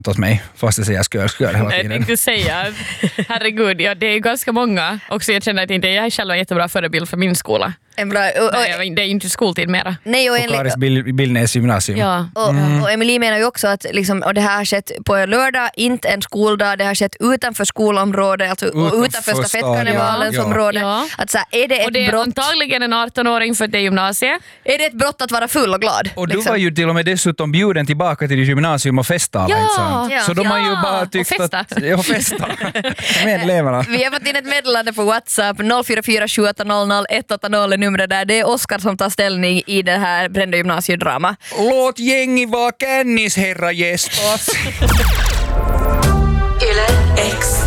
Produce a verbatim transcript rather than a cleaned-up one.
åt mig, fast jag säger skör, skör hela tiden. Jag tänkte säga, herregud, ja, det är ganska många. Också jag känner att inte jag är själv en jättebra förebild för min skola. En bra, och, och, Nej, det är inte skoltid mera. Nej, och, Och Karis Bil- Billnäs gymnasium. Ja. och, Mm. och Emily menar ju också att liksom, och det här har skett på en lördag, inte en skoldag, det har skett utanför skolområdet, alltså, och Utanför utanför stan, stafettkarnevalens ja. område. Ja. Att så här, är det Och ett det är brott? antagligen en arton-åring för det är gymnasiet. Är det ett brott att vara full och glad? Och du liksom? var ju till och med dessutom bjuden tillbaka till gymnasium och festa alla, Ja, inte sant? ja. Så de har ju Ja, bara och tyckt festa. att... Ja, och festa. Med eleverna. Vi har fått in ett meddelande på WhatsApp, noll fyra fyra sju åtta noll noll ett åtta noll är numret där. Det är Oskar som tar ställning i det här Brände gymnasiedrama. Låt gängi vara kännis, herra Jespas. Yle X.